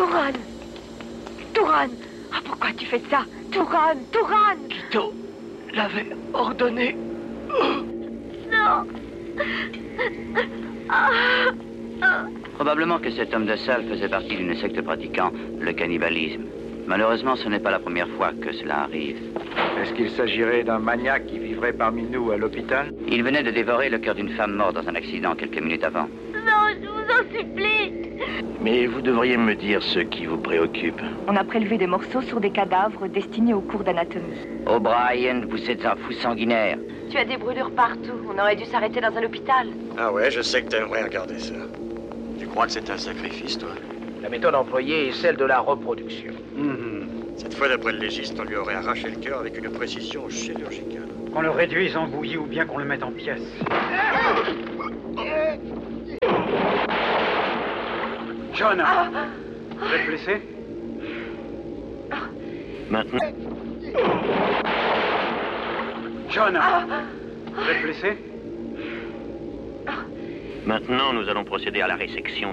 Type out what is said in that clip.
Turan! Turan! Ah, pourquoi tu fais ça? Turan! Turan! Quito l'avait ordonné. Non! Probablement que cet homme de salle faisait partie d'une secte pratiquant le cannibalisme. Malheureusement, ce n'est pas la première fois que cela arrive. Est-ce qu'il s'agirait d'un maniaque qui vivrait parmi nous à l'hôpital? Il venait de dévorer le cœur d'une femme morte dans un accident quelques minutes avant. Non, je vous en supplie! Mais vous devriez me dire ce qui vous préoccupe. On a prélevé des morceaux sur des cadavres destinés aux cours d'anatomie. O'Brien, vous êtes un fou sanguinaire. Tu as des brûlures partout. On aurait dû s'arrêter dans un hôpital. Ah ouais, je sais que t'aimerais regarder ça. Tu crois que c'est un sacrifice, toi? La méthode employée est celle de la reproduction. Cette fois, d'après le légiste, on lui aurait arraché le cœur avec une précision chirurgicale. Qu'on le réduise en bouillie ou bien qu'on le mette en pièces. John, vous êtes blessé? Maintenant. John, vous êtes blessé? Maintenant, nous allons procéder à la résection